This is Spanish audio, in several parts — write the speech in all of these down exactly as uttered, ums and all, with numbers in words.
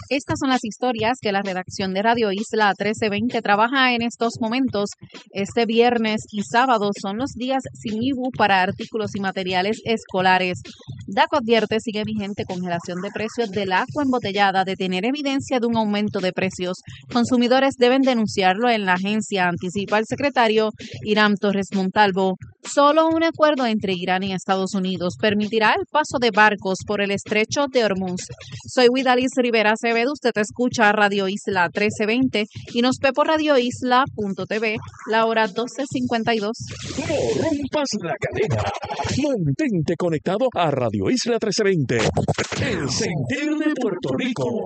Estas son las historias que la redacción de Radio Isla trece veinte trabaja en estos momentos. Este viernes y sábado son los días sin I V U para artículos y materiales escolares. DACO advierte sigue vigente congelación de precios del agua embotellada. De tener evidencia de un aumento de precios, consumidores deben denunciarlo en la agencia, anticipa el secretario Irán Torres Montalvo. Solo un acuerdo entre Irán y Estados Unidos permitirá el paso de barcos por el estrecho de Hormuz. Soy Widalis Rivera Acevedo, usted escucha Radio Isla trece veinte y nos ve por radio isla punto t v, la hora doce cincuenta y dos. No rompas la cadena. Mantente conectado a Radio Isla trece veinte. El sentir de Puerto Rico.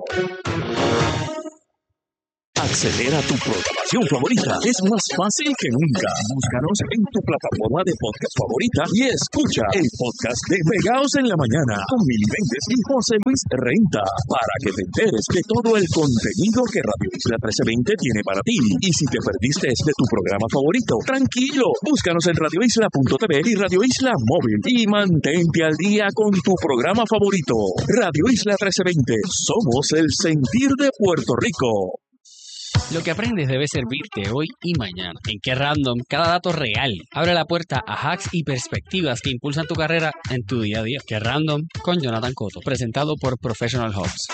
Acceder a tu programación favorita es más fácil que nunca. Búscanos en tu plataforma de podcast favorita y escucha el podcast de Pegaos en la Mañana con Mili Méndez y José Luis Renta para que te enteres de todo el contenido que Radio Isla trece veinte tiene para ti. Y si te perdiste de tu programa favorito, tranquilo, búscanos en radio isla punto t v y Radio Isla Móvil y mantente al día con tu programa favorito. Radio Isla trece veinte, somos el sentir de Puerto Rico. Lo que aprendes debe servirte hoy y mañana. En Qué Random, cada dato real abre la puerta a hacks y perspectivas que impulsan tu carrera en tu día a día. Qué Random con Jonathan Cotto, presentado por Professional Hubs.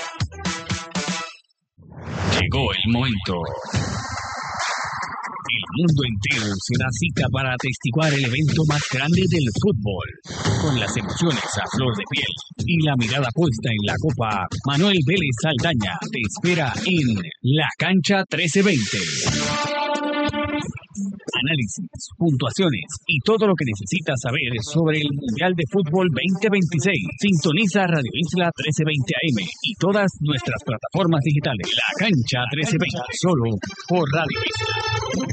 Llegó el momento. El mundo entero será cita para atestiguar el evento más grande del fútbol. Con las emociones a flor de piel y la mirada puesta en la copa, Manuel Vélez Saldaña te espera en La Cancha trece veinte. Análisis, puntuaciones y todo lo que necesitas saber sobre el Mundial de Fútbol veinte veintiséis. Sintoniza Radio Isla trece veinte A M y todas nuestras plataformas digitales. La Cancha trece veinte, solo por Radio Isla.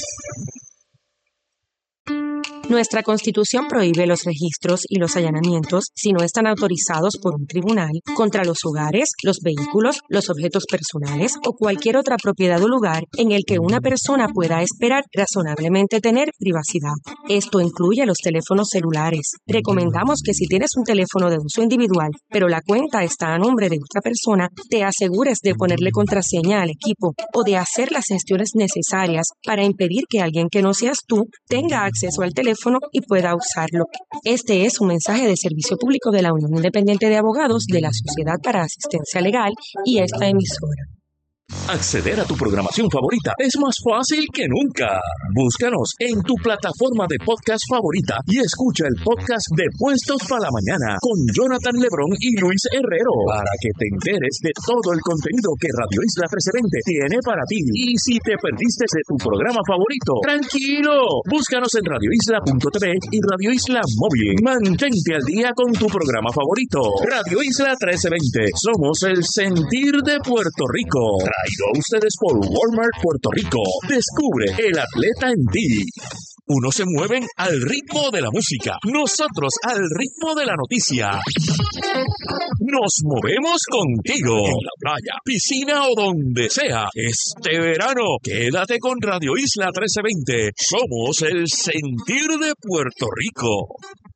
Nuestra Constitución prohíbe los registros y los allanamientos si no están autorizados por un tribunal contra los hogares, los vehículos, los objetos personales o cualquier otra propiedad o lugar en el que una persona pueda esperar razonablemente tener privacidad. Esto incluye los teléfonos celulares. Recomendamos que si tienes un teléfono de uso individual, pero la cuenta está a nombre de otra persona, te asegures de ponerle contraseña al equipo o de hacer las gestiones necesarias para impedir que alguien que no seas tú tenga acceso al teléfono y pueda usarlo. Este es un mensaje de servicio público de la Unión Independiente de Abogados de la Sociedad para Asistencia Legal y esta emisora. Acceder a tu programación favorita es más fácil que nunca. Búscanos en tu plataforma de podcast favorita y escucha el podcast de Puestos para la Mañana con Jonathan Lebrón y Luis Herrero para que te enteres de todo el contenido que Radio Isla trece veinte tiene para ti. Y si te perdiste de tu programa favorito, tranquilo, búscanos en radio isla punto t v y Radio Isla Móvil. Mantente al día con tu programa favorito. Radio Isla trece veinte, somos el sentir de Puerto Rico. Traído a ustedes por Walmart Puerto Rico. Descubre el atleta en ti. Unos se mueven al ritmo de la música, nosotros al ritmo de la noticia. Nos movemos contigo. En la playa, piscina o donde sea. Este verano, quédate con Radio Isla trece veinte. Somos el sentir de Puerto Rico.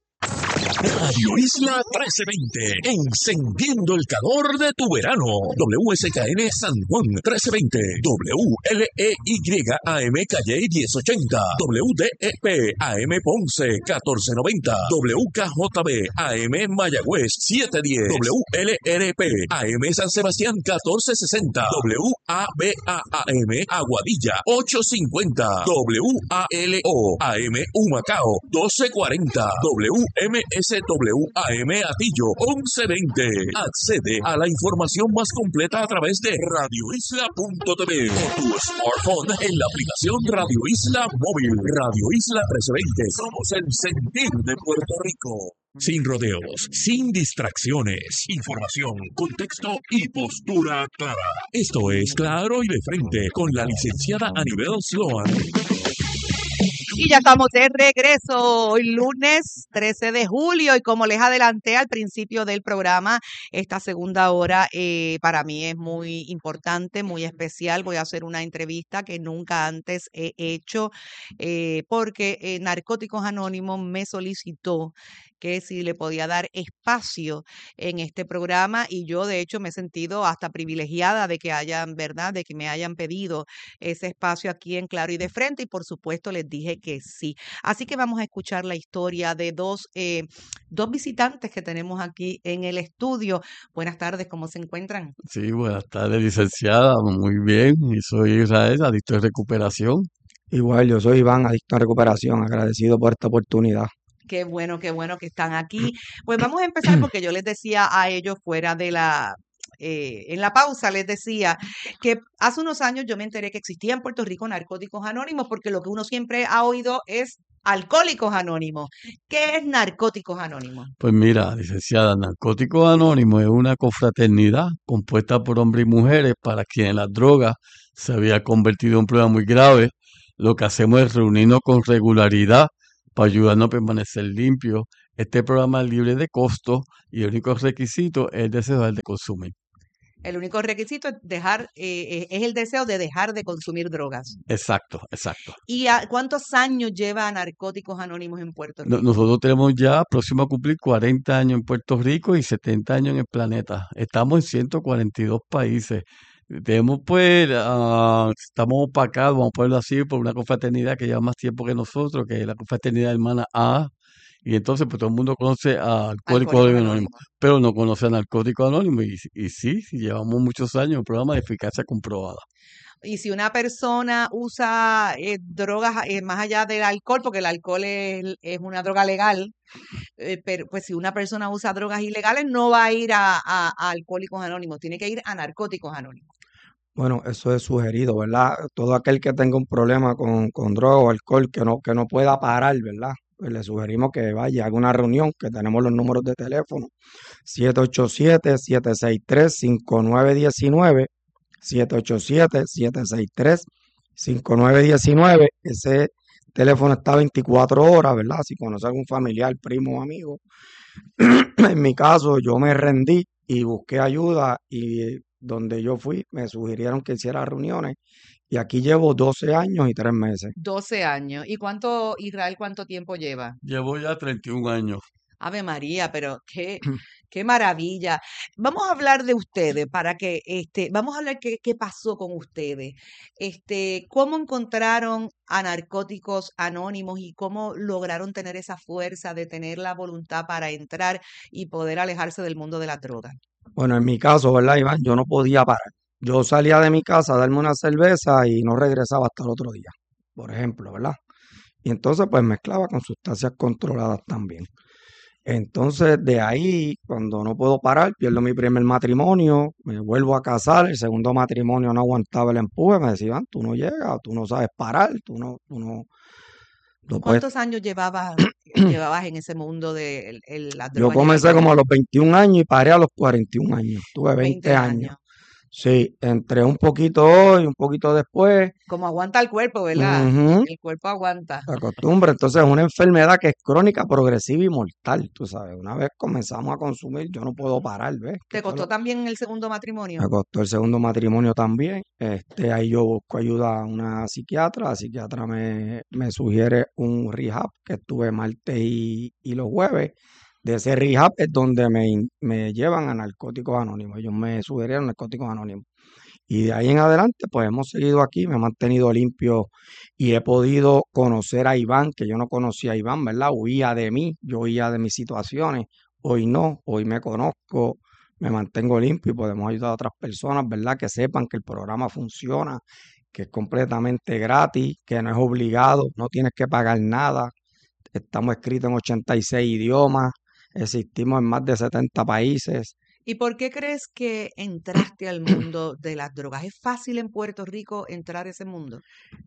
Radio Isla trece veinte, encendiendo el calor de tu verano. W S K N San Juan trece veinte, W L E Y A M Calle diez ochenta, W D E P A M Ponce catorce noventa, W K J B A M Mayagüez setecientos diez, W L R P A M San Sebastián catorce sesenta, W A B A A M Aguadilla ochocientos cincuenta, W A L O A M Humacao doce cuarenta, W M S W A M Atillo once veinte. Accede a la información más completa a través de radio isla punto t v o tu smartphone en la aplicación Radio Isla Móvil. Radio Isla trece veinte. Somos el sentir de Puerto Rico. Sin rodeos, sin distracciones, información, contexto y postura clara. Esto es Claro y de Frente con la licenciada Anibel Sloan. Y ya estamos de regreso hoy lunes trece de julio y como les adelanté al principio del programa, esta segunda hora eh, para mí es muy importante, muy especial. Voy a hacer una entrevista que nunca antes he hecho eh, porque eh, Narcóticos Anónimos me solicitó que si le podía dar espacio en este programa y yo de hecho me he sentido hasta privilegiada de que hayan, ¿verdad? De que me hayan pedido ese espacio aquí en Claro y de Frente y por supuesto les dije que sí. Así que vamos a escuchar la historia de dos, eh, dos visitantes que tenemos aquí en el estudio. Buenas tardes, ¿cómo se encuentran? Sí, buenas tardes, licenciada. Muy bien. Y soy Israel, adicto de recuperación. Igual, yo soy Iván, adicto a recuperación, agradecido por esta oportunidad. Qué bueno, qué bueno que están aquí. Pues vamos a empezar porque yo les decía a ellos fuera de la, eh, en la pausa, les decía que hace unos años yo me enteré que existía en Puerto Rico Narcóticos Anónimos porque lo que uno siempre ha oído es Alcohólicos Anónimos. ¿Qué es Narcóticos Anónimos? Pues mira, licenciada, Narcóticos Anónimos es una confraternidad compuesta por hombres y mujeres para quienes la droga se había convertido en un problema muy grave. Lo que hacemos es reunirnos con regularidad para ayudarnos a permanecer limpios. Este programa es libre de costo y el único requisito es el deseo de consumir. El único requisito es dejar, eh, es el deseo de dejar de consumir drogas. Exacto, exacto. ¿Y a cuántos años lleva Narcóticos Anónimos en Puerto Rico? No- Nosotros tenemos ya próximo a cumplir cuarenta años en Puerto Rico y setenta años en el planeta. Estamos en ciento cuarenta y dos países. Tenemos pues, ah, estamos opacados, vamos a ponerlo así, por una confraternidad que lleva más tiempo que nosotros, que es la confraternidad hermana A. Y entonces, pues todo el mundo conoce a Alcohólicos Alcohólicos Anónimos, Anónimos. pero no conoce a Narcóticos Anónimos. Y, y sí, sí, llevamos muchos años en programa de eficacia comprobada. Y si una persona usa eh, drogas eh, más allá del alcohol, porque el alcohol es, es una droga legal, eh, pero pues si una persona usa drogas ilegales no va a ir a, a- a Alcohólicos Anónimos, tiene que ir a Narcóticos Anónimos. Bueno, eso es sugerido, ¿verdad? Todo aquel que tenga un problema con, con droga o alcohol que no, que no pueda parar, ¿verdad? Pues le sugerimos que vaya a una reunión, que tenemos los números de teléfono, siete ocho siete, siete seis tres, cinco nueve uno nueve, siete ocho siete, siete seis tres, cinco nueve uno nueve. Ese teléfono está veinticuatro horas, ¿verdad? Si conoce a algún familiar, primo o amigo. En mi caso, yo me rendí y busqué ayuda y donde yo fui me sugirieron que hiciera reuniones y aquí llevo doce años y tres meses. doce años. ¿Y cuánto, Israel, cuánto tiempo lleva? Llevo ya treinta y un años. Ave María, pero qué, qué maravilla. Vamos a hablar de ustedes para que, este, vamos a hablar qué, qué pasó con ustedes. Este, cómo encontraron a Narcóticos Anónimos y cómo lograron tener esa fuerza de tener la voluntad para entrar y poder alejarse del mundo de las drogas. Bueno, en mi caso, ¿verdad, Iván? Yo no podía parar. Yo salía de mi casa a darme una cerveza y no regresaba hasta el otro día, por ejemplo, ¿verdad? Y entonces pues mezclaba con sustancias controladas también. Entonces de ahí, cuando no puedo parar, pierdo mi primer matrimonio, me vuelvo a casar, el segundo matrimonio no aguantaba el empuje, me decían, tú no llegas, tú no sabes parar, tú no, tú no, no puedes. ¿Cuántos años llevabas, llevabas en ese mundo de el- el- las Yo drogas y el comencé como a alcohol? los veintiún años y paré a los cuarenta y un años. Tuve veinte veinte años. años. Sí, entré un poquito hoy, un poquito después. Como aguanta el cuerpo, ¿verdad? Ujú, El cuerpo aguanta. la costumbre. Entonces es una enfermedad que es crónica, progresiva y mortal, tú sabes. Una vez comenzamos a consumir, yo no puedo parar, ¿ves? Que ¿Te fue costó lo- también el segundo matrimonio? Me costó el segundo matrimonio también. Este, ahí yo busco ayuda a una psiquiatra. La psiquiatra me, me sugiere un rehab que estuve martes y, y los jueves. De ese rehab es donde me, in- me llevan a Narcóticos Anónimos. Ellos me sugirieron Narcóticos Anónimos. Y de ahí en adelante, pues hemos seguido aquí, me he mantenido limpio y he podido conocer a Iván, que yo no conocía a Iván, ¿verdad? Huía de mí, yo huía de mis situaciones. Hoy no, hoy me conozco, me mantengo limpio y podemos ayudar a otras personas, ¿verdad? Que sepan que el programa funciona, que es completamente gratis, que no es obligado, no tienes que pagar nada. Estamos escritos en ochenta y seis idiomas, existimos en más de setenta países. ¿Y por qué crees que entraste al mundo de las drogas? ¿Es fácil en Puerto Rico entrar a ese mundo?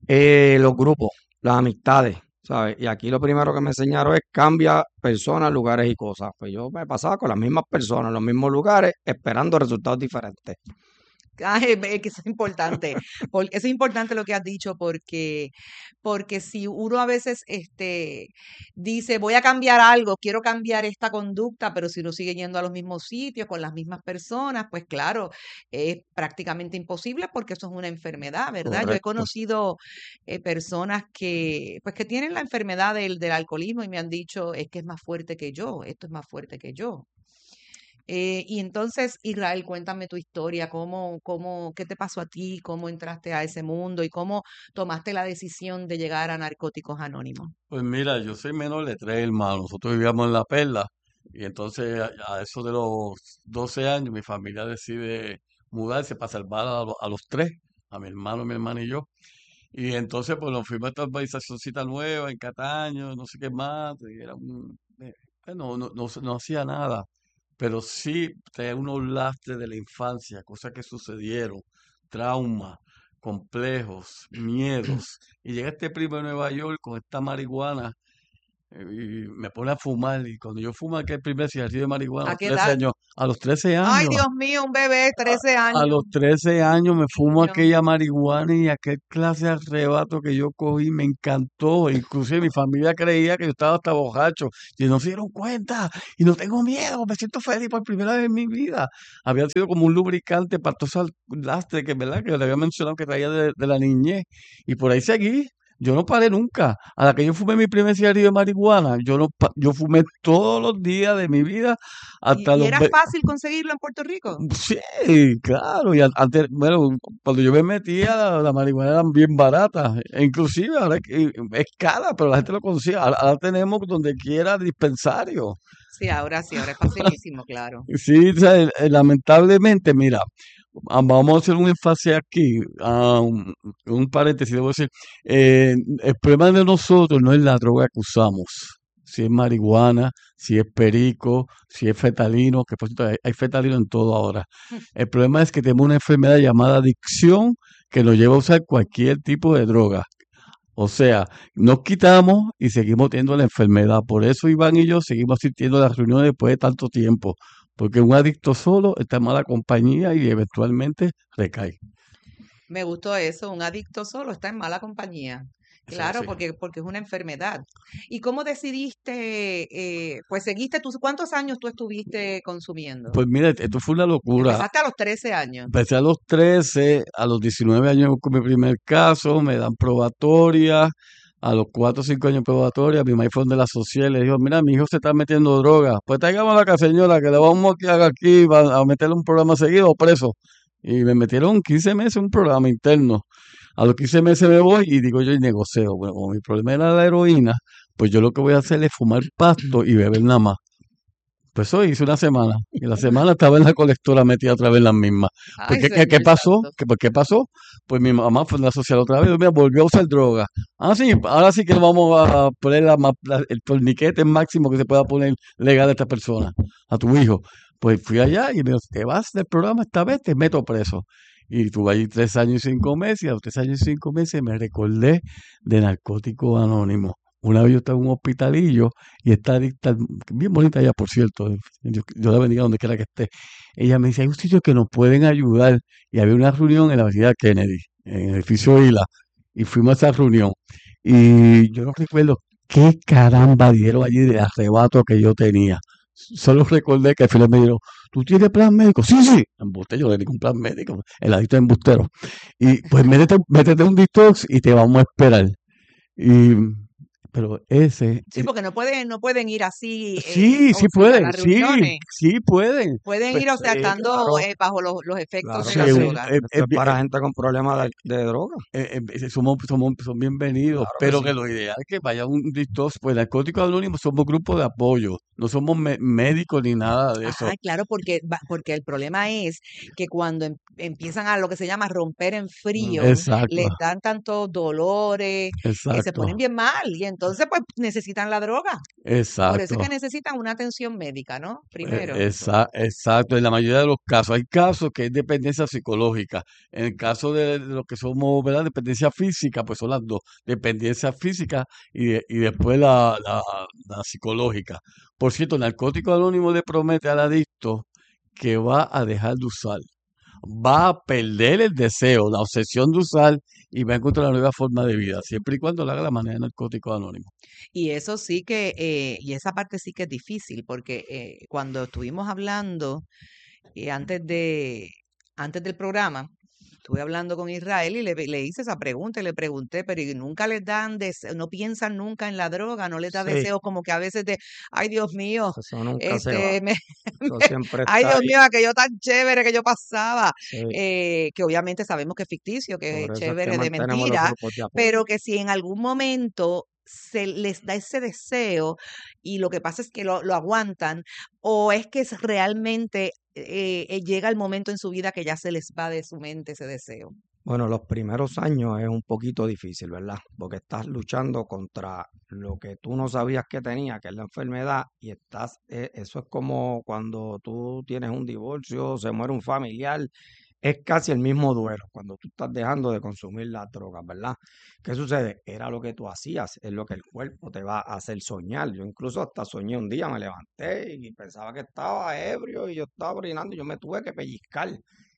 Eh, los grupos, las amistades, ¿sabes? Y aquí lo primero que me enseñaron es cambia personas, lugares y cosas. Pues yo me pasaba con las mismas personas, en los mismos lugares, esperando resultados diferentes. Ay, ve que eso es importante. Por- eso es importante lo que has dicho porque, porque si uno a veces este, dice, voy a cambiar algo, quiero cambiar esta conducta, pero si uno sigue yendo a los mismos sitios con las mismas personas, pues claro, es prácticamente imposible porque eso es una enfermedad, ¿verdad? Yo he Correcto. conocido eh, personas que, pues, que tienen la enfermedad del, del alcoholismo y me han dicho, es que es más fuerte que yo, esto es más fuerte que yo. Eh, y entonces, Israel, cuéntame tu historia, cómo, cómo, qué te pasó a ti, cómo entraste a ese mundo y cómo tomaste la decisión de llegar a Narcóticos Anónimos. Pues mira, yo soy menor de tres hermanos. Nosotros vivíamos en La Perla y entonces a, a eso de los doce años mi familia decide mudarse para salvar a, lo- a los tres, a mi hermano, mi hermana y yo. Y entonces pues nos fuimos a esta urbanizacióncita nueva en Cataño, no sé qué más. Y era un, eh, bueno, no, no, no hacía nada, pero sí traía unos lastres de la infancia, cosas que sucedieron, traumas, complejos, miedos. Y llega este primo de Nueva York con esta marihuana eh, y me pone a fumar. Y cuando yo fumo aquel primer cigarrillo de marihuana a ¿A los qué trece edad? años, a los trece Ay, años, Dios mío, un bebé, trece a años. los trece años me fumo Niño. aquella marihuana y aquel clase de arrebato que yo cogí me encantó. Inclusive mi familia creía que yo estaba hasta borracho y no se dieron cuenta y no tengo miedo, me siento feliz por primera vez en mi vida. Había sido como un lubricante para todo ese lastre que, ¿verdad? Que le había mencionado que traía de, de la niñez y por ahí seguí. Yo no paré nunca. A la que yo fumé mi primer cigarrillo de marihuana, yo no pa- yo fumé todos los días de mi vida ¿Y, hasta y los era fácil conseguirlo en Puerto Rico? Sí, claro, y an- antes, bueno, cuando yo me metía, la, la marihuana eran bien baratas, e inclusive ahora es, que- es cara, pero la gente lo consigue. Ahora, ahora tenemos donde quiera dispensario. Sí, ahora sí, ahora es facilísimo, claro. Sí, o sea, eh, eh, lamentablemente, mira, ah, vamos a hacer un énfasis aquí, ah, un, un paréntesis, debo decir, eh, el problema de nosotros no es la droga que usamos, si es marihuana, si es perico, si es fetalino, que por cierto hay, hay fetalino en todo ahora. El problema es que tenemos una enfermedad llamada adicción que nos lleva a usar cualquier tipo de droga. O sea, nos quitamos y seguimos teniendo la enfermedad. Por eso Iván y yo seguimos asistiendo a las reuniones después de tanto tiempo. Porque un adicto solo está en mala compañía y eventualmente recae. Me gustó eso, un adicto solo está en mala compañía. Eso es Claro, así. porque, porque es una enfermedad. ¿Y cómo decidiste, eh, pues seguiste tú, cuántos años tú estuviste consumiendo? Pues mira, esto fue una locura. Empezaste a los trece años. Empecé a los trece, a los diecinueve años con mi primer caso, me dan probatoria, a los cuatro o cinco años probatoria, mi maíz fue donde la asocié, le dijo, mira, mi hijo se está metiendo droga, pues traigamos a la señora, que le vamos a hacer aquí, va a meterle un programa seguido o preso. Y me metieron quince meses en un programa interno. A los quince meses me voy y digo yo y negocio. Bueno, como mi problema era la heroína, pues yo lo que voy a hacer es fumar pasto y beber nada más. Pues eso hice una semana. Y la semana estaba en la colectora metida otra vez en las mismas. Pues, Ay, ¿qué, qué, qué Señor pasó? Santo. ¿Qué, pues, ¿qué pasó? Pues mi mamá fue a la social otra vez. Mira, volvió a usar droga. Ah, sí, ahora sí que vamos a poner la, ma- la- el torniquete máximo que se pueda poner legal a esta persona, a tu hijo. Pues fui allá y me dijo, te vas del programa esta vez, te meto preso. Y tuve allí tres años y cinco meses. Y a los tres años y cinco meses me recordé de Narcóticos Anónimos. Una vez yo estaba en un hospitalillo y esta adicta, bien bonita ella, por cierto, yo, yo la bendiga donde quiera que esté. Ella me dice, hay un sitio que nos pueden ayudar. Y había una reunión en la Avenida Kennedy, en el edificio Isla, y fuimos a esa reunión. Y yo no recuerdo qué caramba dieron allí de arrebato que yo tenía. Solo recordé que al final me dijeron, ¿tú tienes plan médico? Sí, sí. Embuste, yo no tenía ningún plan médico. El adicto es embustero. Y pues métete, métete un detox y te vamos a esperar. Y, pero ese, Sí, eh, porque no pueden, no pueden ir así, eh, sí, o sí sea, a pueden, las sí, reuniones. sí pueden. Pueden Pues, ir, o sea, Sí, estando claro, eh, bajo los, los efectos claro de sí, que las es sí. un- drogas. es- Esto es es bien- para gente con problemas de, de droga. eh, eh, somos, somos, son bienvenidos, Claro que pero sí. que lo ideal es que vaya un detox, pues Narcóticos Anónimos somos grupo de apoyo, no somos me- médicos ni nada de eso. Ajá, claro, porque, va- porque el problema es que cuando em- empiezan a lo que se llama romper en frío, Exacto, les dan tantos dolores que se exacto, ponen bien mal y entonces pues necesitan la droga. Por eso es exacto. que necesitan una atención médica, ¿no? Eh, Primero. esa- exacto, en la mayoría de los casos. Hay casos que es dependencia psicológica. En el caso de, de lo que somos, ¿verdad? Dependencia física, pues son las dos. Dependencia física y, de- y después la, la, la psicológica. Por cierto, Narcótico Anónimo le promete al adicto que va a dejar de usar. va a perder el deseo, la obsesión de usar y va a encontrar una nueva forma de vida, siempre y cuando lo haga de la manera de Narcóticos Anónimos. Y eso sí que, eh, y esa parte sí que es difícil, porque eh, cuando estuvimos hablando eh, antes de, antes del programa, estuve hablando con Israel y le, le hice esa pregunta y le pregunté, pero ¿y nunca les dan deseo, no piensan nunca en la droga, no les da Sí, deseos como que a veces de, ay Dios mío, eso nunca se va. este, me, Eso me- siempre ay está Dios ahí. mío, aquello tan chévere que yo pasaba, Sí, eh, que obviamente sabemos que es ficticio, que es por eso es que chévere de mantenemos los mentira, grupos de apoyo. pero que si en algún momento se les da ese deseo y lo que pasa es que lo, lo aguantan, o es que es realmente eh, eh, llega el momento en su vida que ya se les va de su mente ese deseo. Bueno, los primeros años es un poquito difícil, ¿verdad? Porque estás luchando contra lo que tú no sabías que tenía, que es la enfermedad, y estás, eh, eso es como cuando tú tienes un divorcio, se muere un familiar, es casi el mismo duelo, cuando tú estás dejando de consumir las drogas, ¿verdad? ¿Qué sucede? Era lo que tú hacías, es lo que el cuerpo te va a hacer soñar. Yo incluso hasta soñé un día, me levanté y pensaba que estaba ebrio y yo estaba orinando y yo me tuve que pellizcar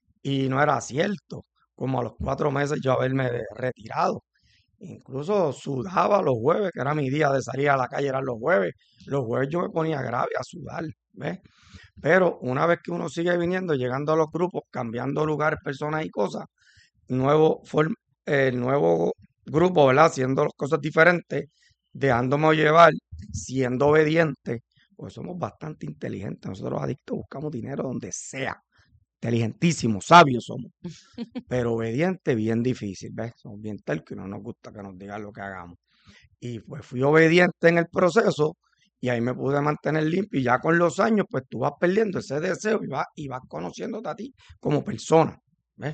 y no era cierto. Como a los cuatro meses yo haberme de- retirado. Incluso sudaba los jueves, que era mi día de salir a la calle, eran los jueves. Los jueves yo me ponía grave a sudar, ¿ves? Pero una vez que uno sigue viniendo, llegando a los grupos, cambiando lugares, personas y cosas, nuevo, form- el nuevo grupo, ¿verdad? Haciendo las cosas diferentes, dejándome llevar, siendo obediente, pues somos bastante inteligentes. Nosotros los adictos buscamos dinero donde sea. Inteligentísimos, sabios somos, pero obediente bien difícil, ¿ves? Somos bien tercos y no nos gusta que nos digan lo que hagamos. Y pues fui obediente en el proceso y ahí me pude mantener limpio y ya con los años pues tú vas perdiendo ese deseo y vas, y vas conociéndote a ti como persona, ¿ves?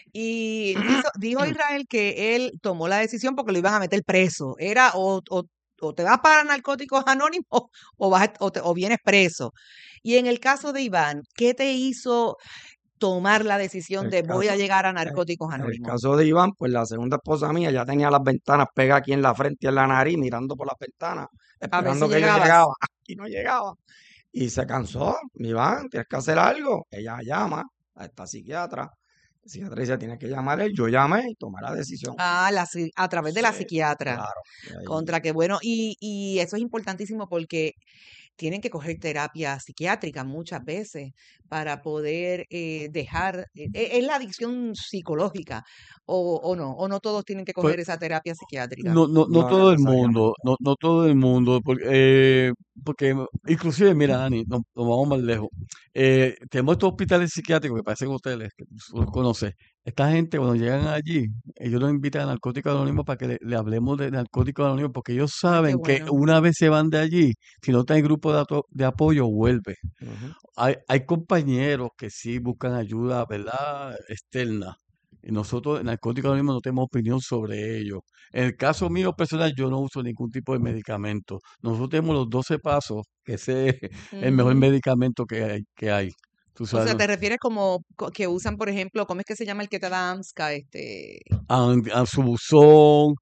Y dijo, dijo Israel que él tomó la decisión porque lo iban a meter preso. Era o, o, o te vas para Narcóticos Anónimos o, vas, a- o, te- o vienes preso. Y en el caso de Iván, ¿qué te hizo tomar la decisión El de voy a caso, llegar a el, Narcóticos el Anónimos? caso de Iván, pues la segunda esposa mía ya tenía las ventanas pegadas aquí en la frente y en la nariz, mirando por las ventanas, A ver si esperando que yo llegabas. llegaba y no llegaba. Y se cansó, Iván, tienes que hacer algo. Ella llama a esta psiquiatra. La psiquiatra dice, tienes que llamar él. Yo llamé y tomé la decisión. Ah, la psi- a través de la Sí, psiquiatra. claro. Y ahí, Contra que bueno, y, y eso es importantísimo porque tienen que coger terapia psiquiátrica muchas veces para poder eh, dejar, eh, e- es la adicción psicológica, o, o no, o no todos tienen que Pues coger esa terapia psiquiátrica. no, no, no no todo el necesariamente. mundo, no, no todo el mundo, porque, eh, porque inclusive, mira, Dani, nos, nos vamos más lejos. Eh, tenemos estos hospitales psiquiátricos que parecen hoteles, que tú los conoces. Esta gente cuando llegan allí, ellos nos invitan a Narcóticos Anónimos para que le, le hablemos de Narcóticos Anónimos, porque ellos Ay, qué saben que bueno. una vez se van de allí, si no está en grupo de, ato- de apoyo, vuelve. Ujú. Hay, hay compañeros que sí buscan ayuda, ¿verdad? Externa. Y nosotros en Narcóticos Anónimos no tenemos opinión sobre ello. En el caso mío personal, yo no uso ningún tipo de medicamento. Nosotros tenemos los doce pasos, que ese es el mejor Ujú. medicamento que hay. Que hay. Tú O sabes, sea, ¿no? te refieres como co- que usan, por ejemplo, ¿cómo es que se llama el que te da AMSCA? Este, A, a Subuzón,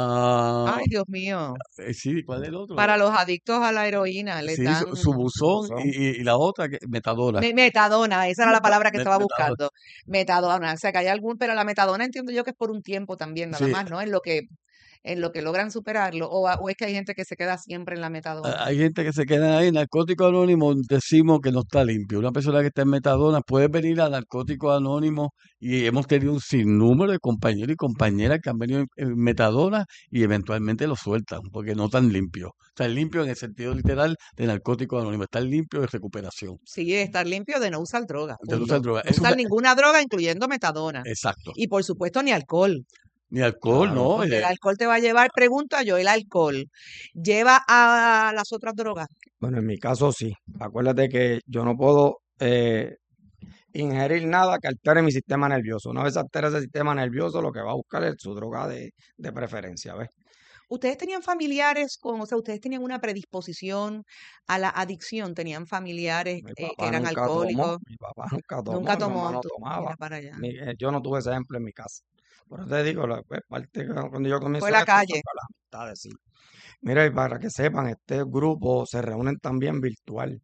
a... ay, Dios mío. eh, sí, ¿cuál es el Para otro? los adictos a la heroína les Sí, dan Su- Subuzón Son- y, y- y la otra, que, Metadona. me- metadona, esa era la palabra que Met- estaba Metadona. buscando. Metadona, o sea, que hay algún, pero la metadona entiendo yo que es por un tiempo también, nada Sí, más, ¿no? En lo que en lo que logran superarlo, o, a- o es que hay gente que se queda siempre en la metadona. a- hay gente que se queda ahí. Narcóticos Anónimos decimos que no está limpio. Una persona que está en metadona puede venir a Narcóticos Anónimos y hemos tenido un sinnúmero de compañeros y compañeras que han venido en, en metadona y eventualmente lo sueltan porque no están limpios. Están limpios en el sentido literal de Narcóticos Anónimos. Están limpios de recuperación. Sí, estar limpio de no usar droga, De no usar punto. droga. No Eso usar me- ninguna droga, incluyendo metadona. exacto. Y por supuesto ni alcohol, Ni alcohol, Claro. no. porque el eh, alcohol te va a llevar, pregunta yo, el alcohol lleva a las otras drogas. Bueno, en mi caso sí. Acuérdate que yo no puedo eh, ingerir nada que altere mi sistema nervioso. Una vez altera ese sistema nervioso, lo que va a buscar es su droga de, de preferencia, ¿ves? ¿Ustedes tenían familiares con, o sea, ustedes tenían una predisposición a la adicción? ¿Tenían familiares Mi eh, que papá eran nunca tomó, alcohólicos? mi papá nunca tomó, Nunca mi mamá tomó, no tú- tomaba. mira para allá. Mi- eh, yo no tuve ese ejemplo en mi casa. Por eso te digo, la, pues, parte que cuando yo comienzo Fue la esto, pues, calle. fue la amistad, sí. Mira, y para que sepan, este grupo se reúnen también virtual.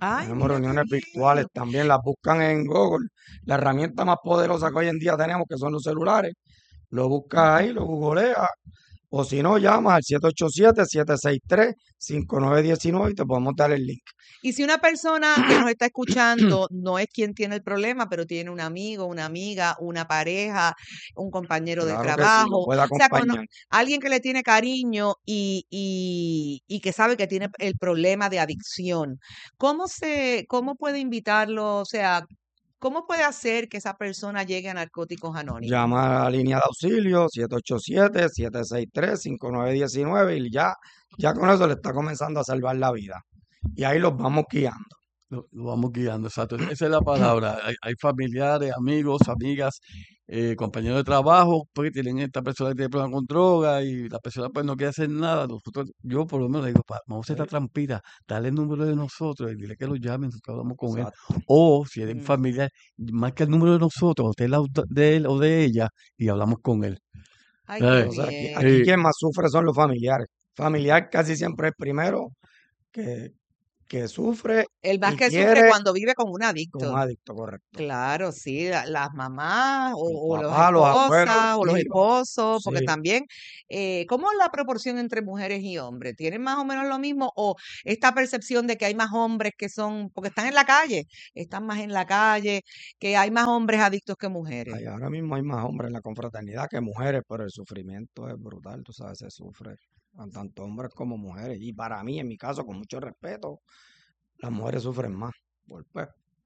Ay, Tenemos mira qué reuniones bien. virtuales también, las buscan en Google. La herramienta más poderosa que hoy en día tenemos, que son los celulares, lo buscas ahí, lo googleas, o si no, llamas al siete ocho siete, siete seis tres, cinco nueve uno nueve y te podemos dar el link. Y si una persona que nos está escuchando no es quien tiene el problema, pero tiene un amigo, una amiga, una pareja, un compañero de Claro que sí, lo trabajo, puede o sea, cono- acompañar. alguien que le tiene cariño y, y, y que sabe que tiene el problema de adicción, ¿cómo se, cómo puede invitarlo? O sea, ¿cómo puede hacer que esa persona llegue a Narcóticos Anónimos? Llama a la línea de auxilio siete ocho siete, siete seis tres, cinco nueve uno nueve y ya, ya con eso le está comenzando a salvar la vida. Y ahí los vamos guiando. Lo, lo vamos guiando, exacto. Esa es la palabra. Hay, hay familiares, amigos, amigas, eh, compañeros de trabajo, pues que tienen esta persona que tiene problemas con droga y la persona pues no quiere hacer nada. Nosotros, yo por lo menos le digo, "Pa, vamos a hacer esta Sí, trampita, dale el número de nosotros y dile que lo llamen, nosotros hablamos con él. exacto. O si eres Mm. familiar, marca el número de nosotros, de, la, de él o de ella y hablamos con él. Ay, qué ¿Sabes? Entonces aquí, bien. aquí Eh, quien más sufre son los familiares. Familiar casi siempre es el primero que, que sufre El más y que sufre quiere cuando vive con un como adicto. adicto, correcto. Claro, sí, la- las mamás o, Los o las papás, los abuelos, esposas o los los hijos. esposos, porque Sí, también, eh, ¿cómo es la proporción entre mujeres y hombres? ¿Tienen más o menos lo mismo? ¿O esta percepción de que hay más hombres que son, porque están en la calle, están más en la calle, que hay más hombres adictos que mujeres? ay, ahora mismo hay más hombres en la confraternidad que mujeres, pero el sufrimiento es brutal, tú sabes, se sufre, a tanto hombres como mujeres. Y para mí, en mi caso, con mucho respeto, las mujeres sufren más, porque pues,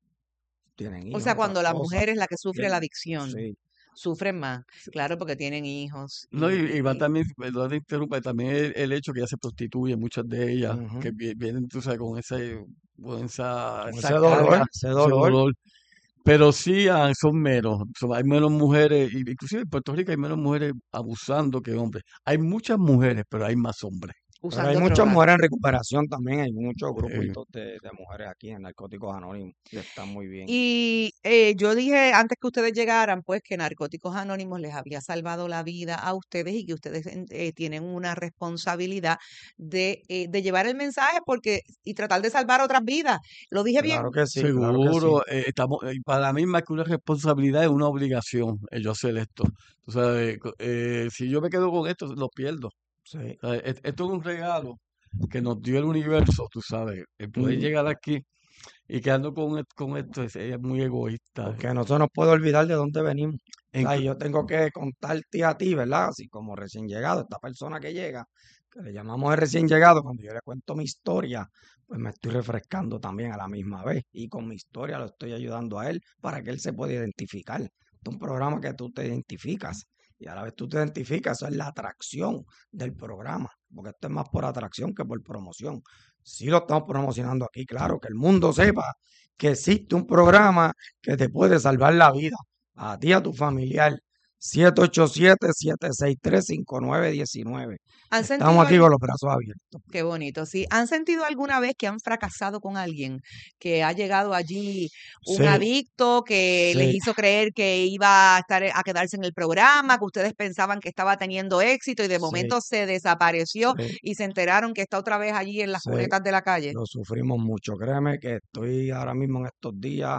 tienen O hijos, sea, otras cuando la cosas. mujer es la que sufre la ¿Entiendes? adicción, Sí, sufren más, claro, porque tienen hijos No, y, y, y va y- también, perdón te interrumpa, también el, el hecho que ya se prostituyen, muchas de ellas, que ujú. vi- vienen, tú sabes, con ese, con esa, Con esa ese dolor, carga, ese ese dolor. dolor. Pero sí ah, son menos, son- hay menos mujeres, y inclusive en Puerto Rico hay menos mujeres abusando que hombres. Hay muchas mujeres, pero hay más hombres. Pero hay usando muchas drogas. mujeres en recuperación también, hay muchos Eh, grupitos de, de mujeres aquí en Narcóticos Anónimos que están muy bien. Y eh, yo dije antes que ustedes llegaran, pues que Narcóticos Anónimos les había salvado la vida a ustedes y que ustedes en- eh, tienen una responsabilidad de, eh, de llevar el mensaje porque y tratar de salvar otras vidas. ¿Lo dije Claro bien? que sí, claro que sí. seguro, eh, estamos, eh, para mí más que una responsabilidad es una obligación el yo hacer esto. Tú sabes, co- eh, si yo me quedo con esto, lo pierdo. Sí. ¿Sabes? Es- Esto es un regalo que nos dio el universo, tú sabes. El poder Mm, llegar aquí y quedando con, e- con esto es, es muy egoísta. Porque no se nos puede olvidar de dónde venimos. O sea, Inclu- yo tengo que contarte a ti, ¿verdad? Así como recién llegado, esta persona que llega, que le llamamos el recién llegado, cuando yo le cuento mi historia, pues me estoy refrescando también a la misma vez. Y con mi historia lo estoy ayudando a él para que él se pueda identificar. Este es un programa que tú te identificas. Y a la vez tú te identificas, eso es la atracción del programa. Porque esto es más por atracción que por promoción. Sí lo estamos promocionando aquí, claro, que el mundo sepa que existe un programa que te puede salvar la vida, a ti, a tu familiar. siete ocho siete, siete seis tres, cinco nueve uno nueve. ¿Han Estamos sentido aquí algo? con los brazos abiertos. Qué bonito, sí. ¿Han sentido alguna vez que han fracasado con alguien que ha llegado allí un Sí, adicto que les sí, hizo creer que iba a estar a quedarse en el programa, que ustedes pensaban que estaba teniendo éxito y de sí, momento se desapareció sí, y se enteraron que está otra vez allí en las sí. cunetas de la calle? Lo sufrimos mucho. Créeme que estoy ahora mismo en estos días,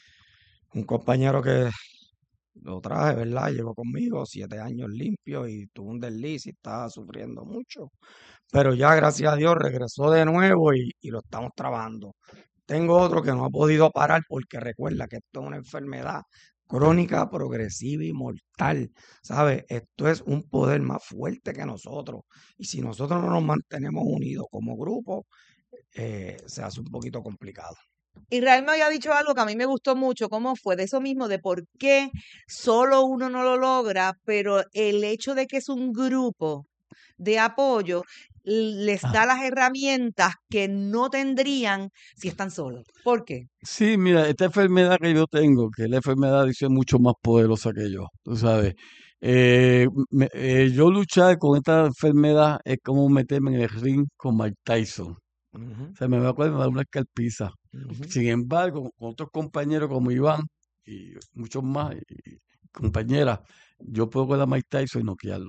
un compañero que lo traje, ¿verdad? Llegó conmigo siete años limpio y tuvo un desliz y estaba sufriendo mucho. Pero ya, gracias a Dios, regresó de nuevo y, y lo estamos trabajando. Tengo otro que no ha podido parar porque recuerda que esto es una enfermedad crónica, progresiva y mortal. ¿Sabes? Esto es un poder más fuerte que nosotros. Y si nosotros no nos mantenemos unidos como grupo, eh, se hace un poquito complicado. Israel me había dicho algo que a mí me gustó mucho, cómo fue de eso mismo, de por qué solo uno no lo logra, pero el hecho de que es un grupo de apoyo les da Ah, las herramientas que no tendrían si están solos. ¿Por qué? sí, mira, esta enfermedad que yo tengo, que es la enfermedad dice mucho más poderosa que yo, tú sabes. Eh, me- eh, yo luchar con esta enfermedad es como meterme en el ring con Mike Tyson. Ujú, O sea, me va a acuerdo, me da una escalpiza. ujú. Sin embargo, con otros compañeros como Iván y muchos más, y compañeras, yo puedo con la Mike Tyson y noquearlo.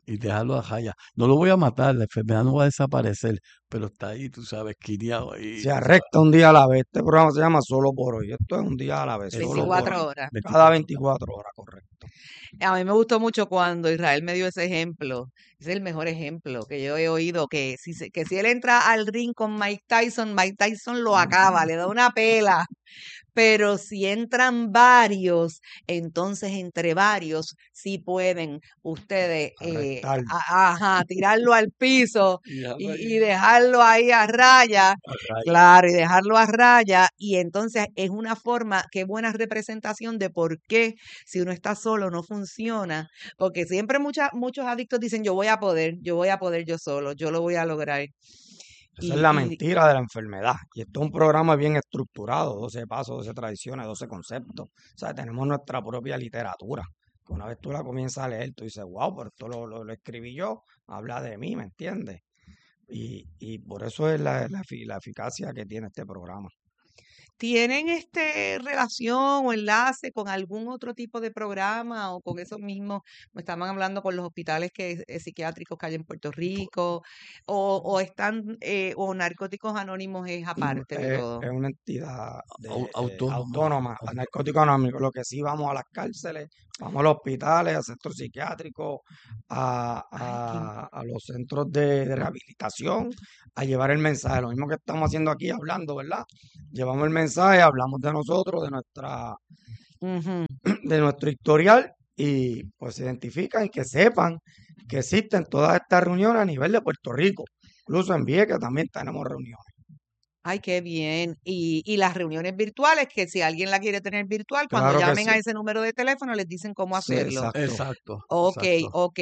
y dejarlo a raya. No lo voy a matar, la enfermedad no va a desaparecer, pero está ahí, tú sabes, quineado ahí. Se arrecta un día a la vez. Este programa se llama Solo por Hoy. Esto es un día a la vez. Solo por veinticuatro hoy. horas. Cada veinticuatro horas, correcto. A mí me gustó mucho cuando Israel me dio ese ejemplo. Es el mejor ejemplo que yo he oído, que si, se- que si él entra al ring con Mike Tyson, Mike Tyson lo acaba, le da una pela. Pero si entran varios, entonces entre varios sí pueden ustedes eh, Arrestar. a- ajá, tirarlo al piso Y dejarlo y, ahí y dejarlo ahí a raya. a raya. Claro, y dejarlo a raya. Y entonces es una forma, qué buena representación de por qué si uno está solo no funciona. Porque siempre mucha, muchos adictos dicen, yo voy a poder, yo voy a poder yo solo, yo lo voy a lograr. Esa es Y, la y mentira de la enfermedad. Y esto es un programa bien estructurado, doce pasos, doce tradiciones, doce conceptos. O sea, tenemos nuestra propia literatura. Que una vez tú la comienzas a leer, tú dices, wow, pero esto lo, lo, lo escribí yo, habla de mí, ¿me entiendes? Y, y por eso es la, la, efi- la eficacia que tiene este programa. ¿tienen este relación o enlace con algún otro tipo de programa o con esos mismos? Me estaban hablando con los hospitales que, eh, psiquiátricos que hay en Puerto Rico, o, o están, eh, o Narcóticos Anónimos es Mm, aparte de Es, todo. es una entidad Au- de, eh, Autónomo. autónoma, a Narcóticos Anónimos. Lo que sí, vamos a las cárceles, vamos a los hospitales, a centros psiquiátricos, a, Ay, qué im- a, a los centros de, de rehabilitación, a llevar el mensaje. Lo mismo que estamos haciendo aquí, hablando, ¿verdad? Llevamos el mensaje, hablamos de nosotros, de nuestra, Ujú. de nuestro historial y pues se identifican y que sepan que existen todas estas reuniones a nivel de Puerto Rico. Incluso en Vieques también tenemos reuniones. Ay, qué bien. Y, y las reuniones virtuales, que si alguien la quiere tener virtual, cuando Claro que llamen sí. a ese número de teléfono les dicen cómo Sí, hacerlo. exacto. Exacto, Ok, exacto. ok.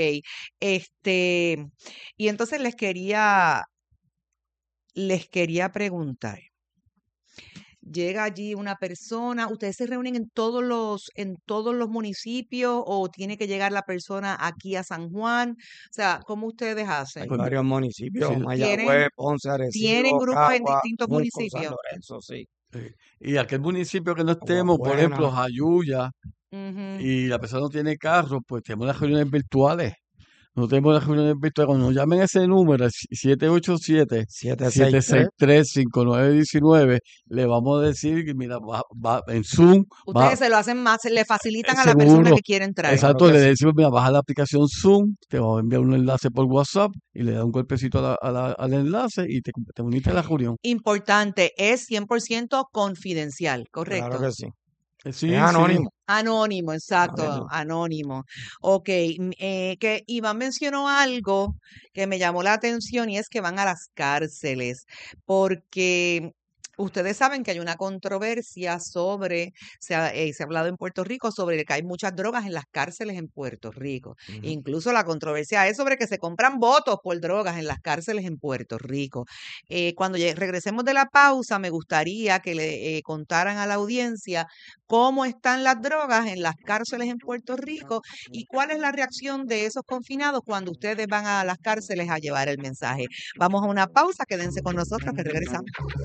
Este, y entonces les quería, les quería preguntar. Llega allí una persona, ¿ustedes se reúnen en todos los, en todos los municipios o tiene que llegar la persona aquí a San Juan? O sea, ¿cómo ustedes Hay hacen? Pues, varios municipios, sí, ¿Tienen, Mayagüez, Ponce, tienen Arecibo, grupos en Cagua, distintos Junco, San municipios? Lorenzo, sí. sí. Y aquel municipio que no Agua estemos, por ejemplo, Buena. Jayuya, Ujú. y la persona no tiene carro, pues tenemos las reuniones virtuales. No tenemos las reuniones virtuales. Cuando nos llamen a ese número, siete ocho siete, siete seis siete seis tres. tres, cinco nueve uno nueve, le vamos a decir que, mira, va, va en Zoom, va, Ustedes se lo hacen más, le eh, facilitan a la persona seguro. que quiere entrar. Claro Exacto, que le sí. decimos, mira, baja la aplicación Zoom, te va a enviar un enlace por WhatsApp y le da un golpecito a la- a la- al enlace y te, te uniste a la reunión. Importante, es cien por ciento confidencial, Claro ¿correcto? que sí. Eh, Es Sí, sí. anónimo. Anónimo, exacto, Anónimo. anónimo. Ok, m- eh, que Iván mencionó algo que me llamó la atención y es que van a las cárceles, porque ustedes saben que hay una controversia sobre, se ha, eh, se ha hablado en Puerto Rico sobre que hay muchas drogas en las cárceles en Puerto Rico. Ujú. Incluso la controversia es sobre que se compran votos por drogas en las cárceles en Puerto Rico. Eh, cuando lle- regresemos de la pausa, me gustaría que le eh, contaran a la audiencia cómo están las drogas en las cárceles en Puerto Rico y cuál es la reacción de esos confinados cuando ustedes van a las cárceles a llevar el mensaje. Vamos a una pausa, quédense con nosotros que regresamos.